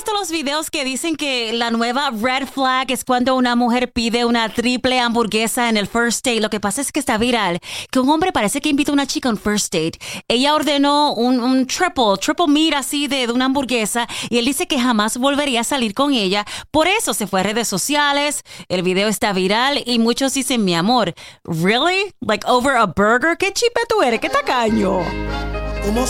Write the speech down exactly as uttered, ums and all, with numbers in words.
visto los videos que dicen que la nueva red flag es cuando una mujer pide una triple hamburguesa en el first date? Lo que pasa es que está viral, que un hombre parece que invita a una chica a un first date. Ella ordenó un, un triple, triple meat así de, de una hamburguesa y él dice que jamás volvería a salir con ella. Por eso se fue a redes sociales, el video está viral y muchos dicen, mi amor, ¿really? Like over a burger? ¿Qué chipe tú eres? ¿Qué tacaño?